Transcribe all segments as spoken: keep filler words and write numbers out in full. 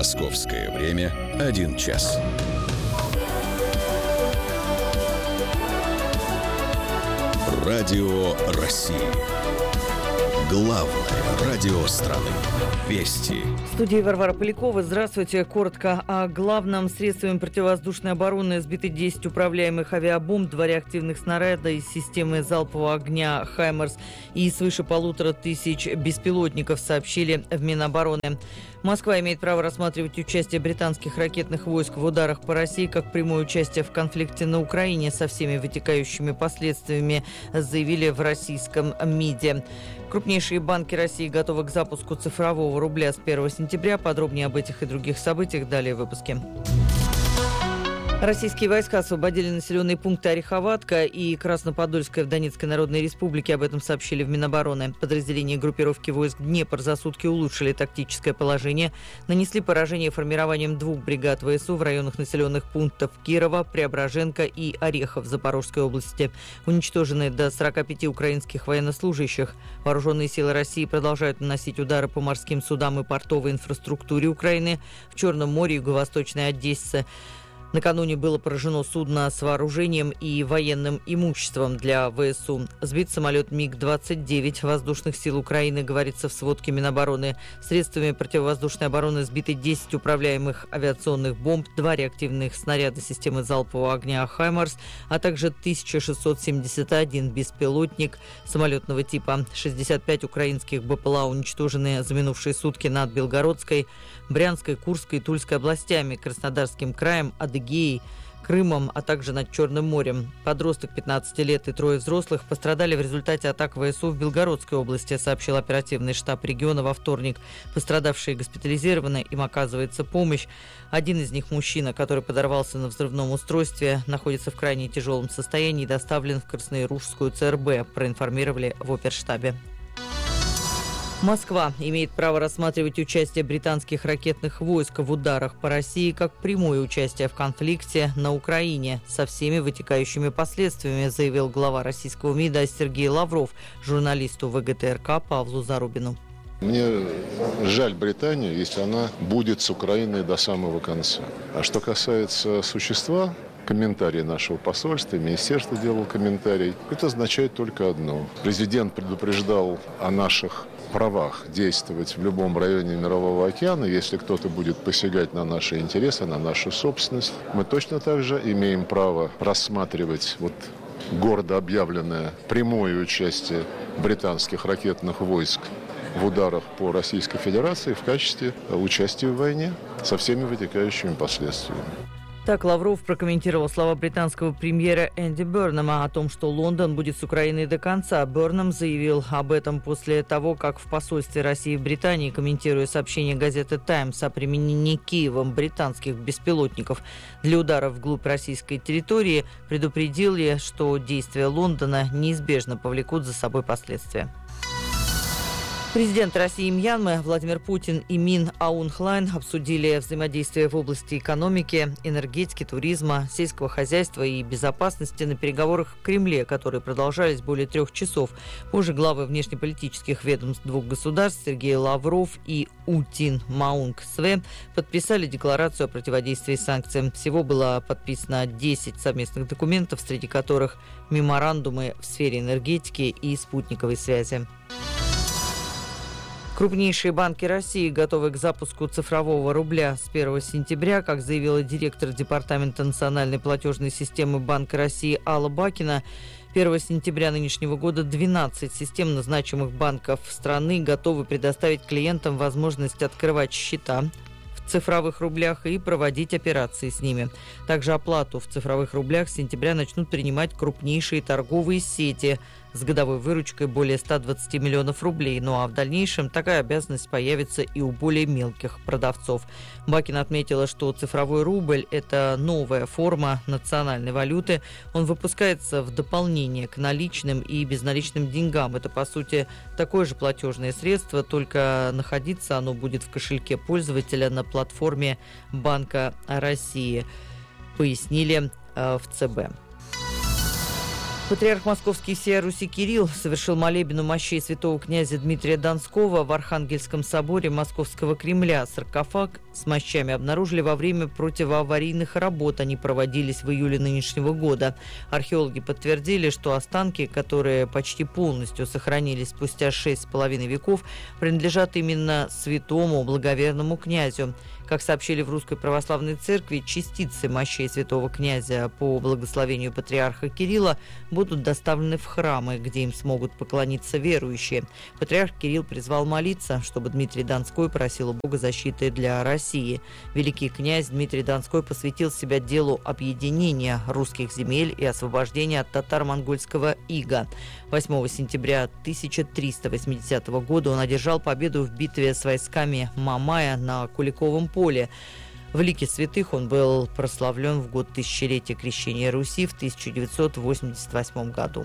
Московское время один час. Радио России. Главное радио страны. Вести. В студии Варвара Полякова. Здравствуйте. Коротко о главном. Средствами противовоздушной обороны сбиты десять управляемых авиабомб, два реактивных снаряда из системы залпового огня «Хаймарс» и свыше полутора тысяч беспилотников, сообщили в Минобороны. Москва имеет право рассматривать участие британских ракетных войск в ударах по России как прямое участие в конфликте на Украине со всеми вытекающими последствиями, заявили в российском МИДе. Крупнейшие банки России готовы к запуску цифрового рубля с первого сентября. Подробнее об этих и других событиях далее в выпуске. Российские войска освободили населенные пункты Ореховатка и Красноподольская в Донецкой Народной Республике. Об этом сообщили в Минобороны. Подразделения группировки войск «Днепр» за сутки улучшили тактическое положение, нанесли поражение формированием двух бригад ВСУ в районах населенных пунктов Кирова, Преображенка и Орехов Запорожской области. Уничтожены до сорока пяти украинских военнослужащих. Вооруженные силы России продолжают наносить удары по морским судам и портовой инфраструктуре Украины в Черном море и Юго-Восточной Одессе. Накануне было поражено судно с вооружением и военным имуществом для ВСУ. Сбит самолет миг двадцать девять воздушных сил Украины, говорится в сводке Минобороны. Средствами противовоздушной обороны сбиты десять управляемых авиационных бомб, два реактивных снаряда системы залпового огня «Хаймарс», а также тысяча шестьсот семьдесят один беспилотник самолетного типа. шестьдесят пять украинских БПЛА уничтожены за минувшие сутки над Белгородской, Брянской, Курской и Тульской областями, Краснодарским краем, Адыгеей, Крымом, а также над Черным морем. Подросток пятнадцати лет и трое взрослых пострадали в результате атак ВСУ в Белгородской области, сообщил оперативный штаб региона во вторник. Пострадавшие госпитализированы, им оказывается помощь. Один из них, мужчина, который подорвался на взрывном устройстве, находится в крайне тяжелом состоянии и доставлен в Краснояружскую ЦРБ, проинформировали в оперштабе. Москва имеет право рассматривать участие британских ракетных войск в ударах по России как прямое участие в конфликте на Украине со всеми вытекающими последствиями, заявил глава российского МИДа Сергей Лавров журналисту ВГТРК Павлу Зарубину. Мне жаль Британию, если она будет с Украиной до самого конца. А что касается существа, комментарий нашего посольства, министерство делало комментарий, это означает только одно. Президент предупреждал о наших правах действовать в любом районе Мирового океана, если кто-то будет посягать на наши интересы, на нашу собственность. Мы точно так же имеем право рассматривать вот гордо объявленное прямое участие британских ракетных войск в ударах по Российской Федерации в качестве участия в войне со всеми вытекающими последствиями. Так Лавров прокомментировал слова британского премьера Энди Бернама о том, что Лондон будет с Украиной до конца. Бернам заявил об этом после того, как в посольстве России в Британии, комментируя сообщение газеты «Таймс» о применении Киевом британских беспилотников для ударов вглубь российской территории, предупредили, что действия Лондона неизбежно повлекут за собой последствия. Президент России и Мьянмы Владимир Путин и Мин Аун Хлайн обсудили взаимодействие в области экономики, энергетики, туризма, сельского хозяйства и безопасности на переговорах в Кремле, которые продолжались более трех часов. Позже главы внешнеполитических ведомств двух государств Сергей Лавров и У Тин Маунг Све подписали декларацию о противодействии санкциям. Всего было подписано десять совместных документов, среди которых меморандумы в сфере энергетики и спутниковой связи. Крупнейшие банки России готовы к запуску цифрового рубля с первого сентября, как заявила директор Департамента национальной платежной системы Банка России Алла Бакина. первого сентября нынешнего года двенадцать системно значимых банков страны готовы предоставить клиентам возможность открывать счета в цифровых рублях и проводить операции с ними. Также оплату в цифровых рублях с сентября начнут принимать крупнейшие торговые сети с годовой выручкой более ста двадцати миллионов рублей. Ну а в дальнейшем такая обязанность появится и у более мелких продавцов. Бакина отметила, что цифровой рубль – это новая форма национальной валюты. Он выпускается в дополнение к наличным и безналичным деньгам. Это, по сути, такое же платежное средство, только находиться оно будет в кошельке пользователя на платформе Банка России, пояснили э, в ЦБ. Патриарх Московский всея Руси Кирилл совершил молебен у мощей святого князя Дмитрия Донского в Архангельском соборе Московского Кремля. Саркофаг с мощами обнаружили во время противоаварийных работ. Они проводились в июле нынешнего года. Археологи подтвердили, что останки, которые почти полностью сохранились спустя шесть с половиной веков, принадлежат именно святому благоверному князю. Как сообщили в Русской Православной Церкви, частицы мощей святого князя по благословению патриарха Кирилла будут доставлены в храмы, где им смогут поклониться верующие. Патриарх Кирилл призвал молиться, чтобы Дмитрий Донской просил у Бога защиты для России. Великий князь Дмитрий Донской посвятил себя делу объединения русских земель и освобождения от татаро-монгольского ига. восьмого сентября тысяча триста восьмидесятого года он одержал победу в битве с войсками Мамая на Куликовом поле. В лике святых он был прославлен в год тысячелетия крещения Руси в тысяча девятьсот восемьдесят восьмом году.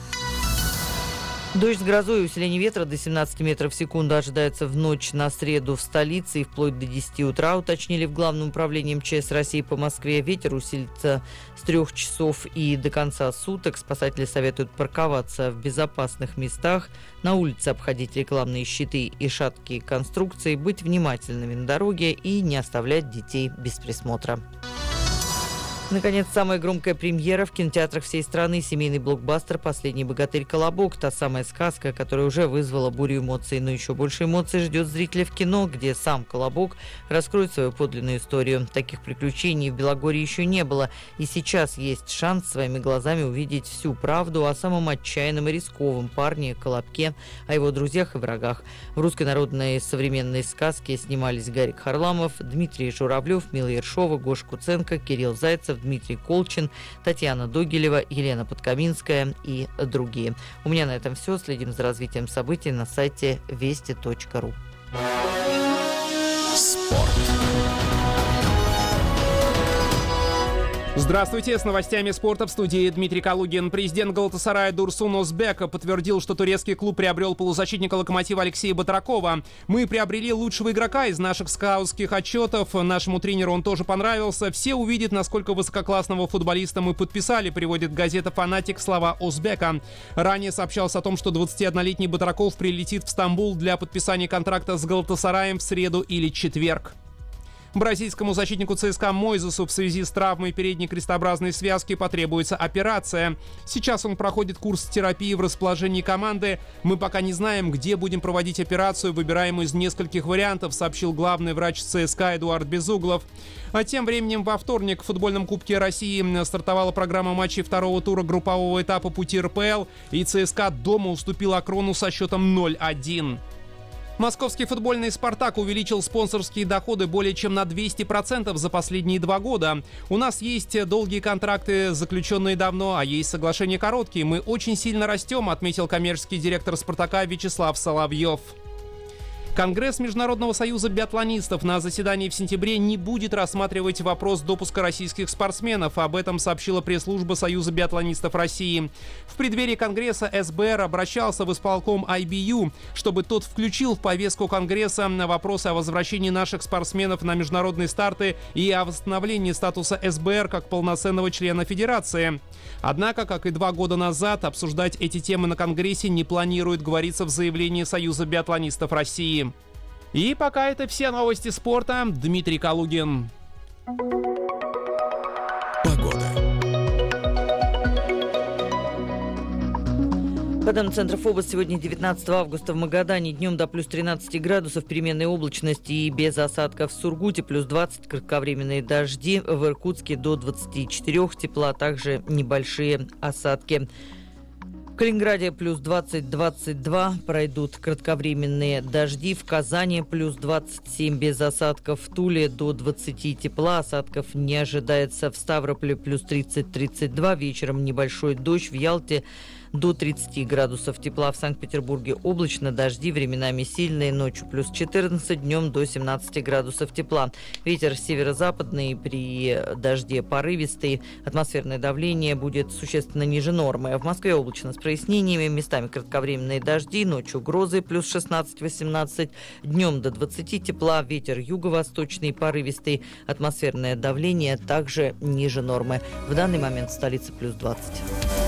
Дождь с грозой и усиление ветра до семнадцати метров в секунду ожидается в ночь на среду в столице и вплоть до десяти утра, уточнили в Главном управлении МЧС России по Москве. Ветер усилится с трех часов и до конца суток. Спасатели советуют парковаться в безопасных местах, на улице обходить рекламные щиты и шаткие конструкции, быть внимательными на дороге и не оставлять детей без присмотра. Наконец, самая громкая премьера в кинотеатрах всей страны. Семейный блокбастер «Последний богатырь Колобок». Та самая сказка, которая уже вызвала бурю эмоций. Но еще больше эмоций ждет зрителя в кино, где сам Колобок раскроет свою подлинную историю. Таких приключений в Белогорье еще не было. И сейчас есть шанс своими глазами увидеть всю правду о самом отчаянном и рисковом парне Колобке, о его друзьях и врагах. В русской народной современной сказке снимались Гарик Харламов, Дмитрий Журавлев, Мила Ершова, Гоша Куценко, Кирилл Зайцев, Дмитрий Колчин, Татьяна Догилева, Елена Подкаминская и другие. У меня на этом все. Следим за развитием событий на сайте вести точка ру. Спорт. Здравствуйте, с новостями спорта в студии Дмитрий Калугин. Президент Галатасарая Дурсун Озбек подтвердил, что турецкий клуб приобрел полузащитника «Локомотива» Алексея Батракова. «Мы приобрели лучшего игрока из наших скаутских отчетов. Нашему тренеру он тоже понравился. Все увидят, насколько высококлассного футболиста мы подписали», приводит газета «Фанатик» слова Озбека. Ранее сообщалось о том, что двадцатиоднолетний Батраков прилетит в Стамбул для подписания контракта с Галатасараем в среду или четверг. Бразильскому защитнику ЦСКА Мойзесу в связи с травмой передней крестообразной связки потребуется операция. Сейчас он проходит курс терапии в расположении команды. «Мы пока не знаем, где будем проводить операцию, выбираем из нескольких вариантов», сообщил главный врач ЦСКА Эдуард Безуглов. А тем временем во вторник в футбольном Кубке России стартовала программа матчей второго тура группового этапа пути эр пэ эл, и ЦСКА дома уступил Акрону со счетом ноль один. Московский футбольный «Спартак» увеличил спонсорские доходы более чем на двести процентов за последние два года. «У нас есть долгие контракты, заключенные давно, а есть соглашения короткие. Мы очень сильно растем», отметил коммерческий директор «Спартака» Вячеслав Соловьев. Конгресс Международного союза биатлонистов на заседании в сентябре не будет рассматривать вопрос допуска российских спортсменов. Об этом сообщила пресс-служба Союза биатлонистов России. В преддверии Конгресса эс бэ эр обращался в исполком ай би ю, чтобы тот включил в повестку Конгресса вопросы о возвращении наших спортсменов на международные старты и о восстановлении статуса эс бэ эр как полноценного члена Федерации. Однако, как и два года назад, обсуждать эти темы на Конгрессе не планирует, говорится в заявлении Союза биатлонистов России. И пока это все новости спорта. Дмитрий Калугин. Погода. По данным Центра ФОБОС, сегодня девятнадцатого августа в Магадане днем до плюс тринадцати градусов, переменная облачность и без осадков. В Сургуте плюс двадцать, кратковременные дожди. В Иркутске до двадцати четырёх тепла, также небольшие осадки. В Калининграде плюс двадцать - двадцать два, пройдут кратковременные дожди. В Казани плюс двадцать семь без осадков. В Туле до двадцати тепла, осадков не ожидается. В Ставрополе плюс тридцать - тридцать два, вечером небольшой дождь. В Ялте до тридцати градусов тепла. В Санкт-Петербурге облачно, дожди временами сильные, ночью плюс четырнадцать, днем до семнадцати градусов тепла. Ветер северо-западный, при дожде порывистый. Атмосферное давление будет существенно ниже нормы. В Москве облачно с прояснениями, местами кратковременные дожди, ночью грозы плюс шестнадцать - восемнадцать, днем до двадцати тепла. Ветер юго-восточный, порывистый. Атмосферное давление также ниже нормы. В данный момент в столице плюс двадцать.